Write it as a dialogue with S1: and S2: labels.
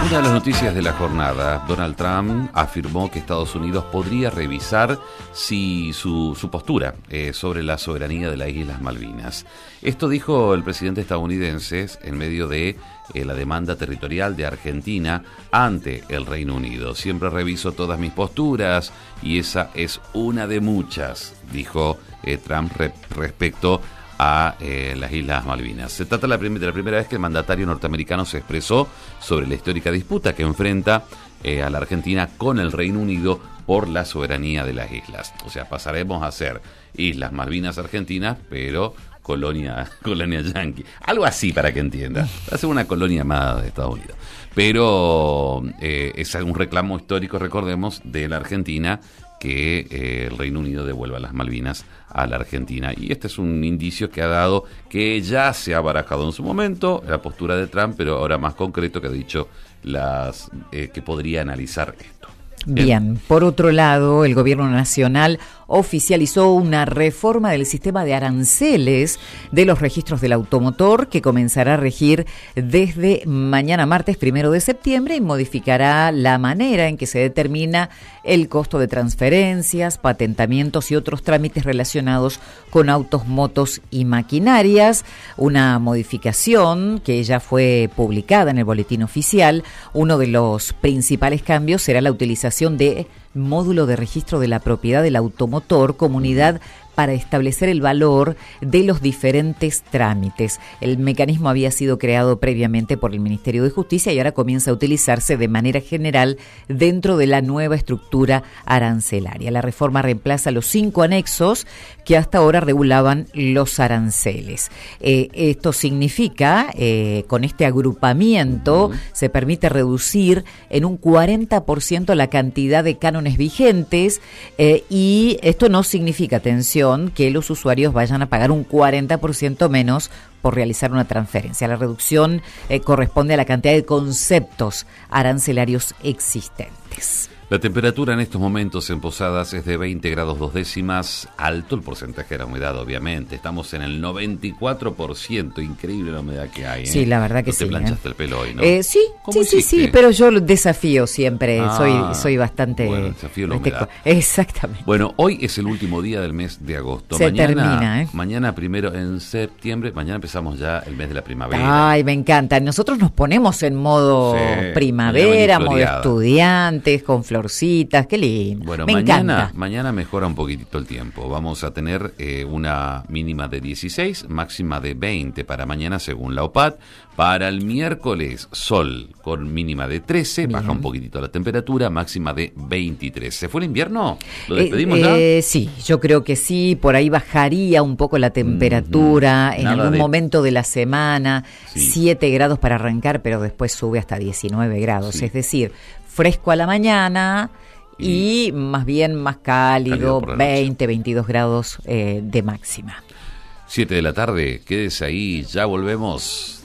S1: Una de las noticias de la jornada, Donald Trump afirmó que Estados Unidos podría revisar su postura sobre la soberanía de las Islas Malvinas. Esto dijo el presidente estadounidense en medio de la demanda territorial de Argentina ante el Reino Unido. Siempre reviso todas mis posturas y esa es una de muchas, dijo Trump respecto a las Islas Malvinas. Se trata de la primera vez que el mandatario norteamericano se expresó sobre la histórica disputa que enfrenta a la Argentina con el Reino Unido por la soberanía de las islas. O sea, pasaremos a ser Islas Malvinas Argentinas, pero colonia yanqui. Algo así para que entienda. Va a ser una colonia más de Estados Unidos. Pero es un reclamo histórico, recordemos, de la Argentina, que el Reino Unido devuelva las Malvinas a la Argentina. Y este es un indicio que ha dado que ya se ha barajado en su momento la postura de Trump, pero ahora más concreto que ha dicho que podría analizar esto.
S2: Bien, por otro lado, el gobierno nacional oficializó una reforma del sistema de aranceles de los registros del automotor que comenzará a regir desde mañana martes 1 de septiembre y modificará la manera en que se determina el costo de transferencias, patentamientos y otros trámites relacionados con autos, motos y maquinarias. Una modificación que ya fue publicada en el boletín oficial. Uno de los principales cambios será la utilización de módulo de registro de la propiedad del automotor como unidad para establecer el valor de los diferentes trámites. El mecanismo había sido creado previamente por el Ministerio de Justicia y ahora comienza a utilizarse de manera general dentro de la nueva estructura arancelaria. La reforma reemplaza los 5 anexos que hasta ahora regulaban los aranceles. Esto significa, con este agrupamiento, se permite reducir en un 40% la cantidad de cánones vigentes y esto no significa, atención, que los usuarios vayan a pagar un 40% menos por realizar una transferencia. La reducción corresponde a la cantidad de conceptos arancelarios existentes.
S1: La temperatura en estos momentos en Posadas es de 20 grados 2 décimas, alto el porcentaje de la humedad, obviamente. Estamos en el 94%, increíble la humedad que hay.
S2: Sí, la verdad que sí.
S1: Te planchaste el pelo hoy, ¿no?
S2: Sí, pero yo lo desafío siempre, soy bastante...
S1: Bueno, desafío la humedad.
S2: Exactamente.
S1: Bueno, hoy es el último día del mes de agosto.
S2: Termina,
S1: Mañana 1 de septiembre, mañana empezamos ya el mes de la primavera.
S2: Ay, me encanta. Nosotros nos ponemos en modo primavera, modo estudiantes, con florcitas, qué lindo.
S1: Bueno,
S2: me encanta.
S1: Mañana mejora un poquitito el tiempo. Vamos a tener una mínima de 16, máxima de 20 para mañana según la OPAT. Para el miércoles, sol con mínima de 13, baja un poquitito la temperatura, máxima de 23. ¿Se fue el invierno? ¿Lo despedimos ya?
S2: Sí, yo creo que sí, por ahí bajaría un poco la temperatura en algún momento de la semana, 7 grados para arrancar, pero después sube hasta 19 grados, es decir, fresco a la mañana y más bien más cálido 20, 22 grados de máxima.
S1: 7 de la tarde, quédese ahí, ya volvemos.